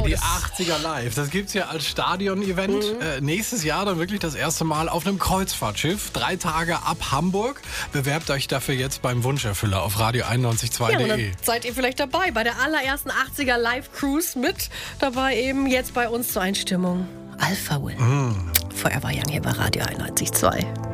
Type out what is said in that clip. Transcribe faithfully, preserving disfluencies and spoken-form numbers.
Die das achtziger Live, das gibt's ja als Stadion-Event. Mhm. Äh, nächstes Jahr dann wirklich das erste Mal auf einem Kreuzfahrtschiff. Drei Tage ab Hamburg. Bewerbt euch dafür jetzt beim Wunscherfüller auf radio einundneunzig Komma zwei punkt de. Ja, seid ihr vielleicht dabei bei der allerersten achtziger Live-Cruise mit dabei eben jetzt bei uns zur Einstimmung. Alpha Will. Mm. Forever Young hier bei Radio einundneunzig Komma zwei.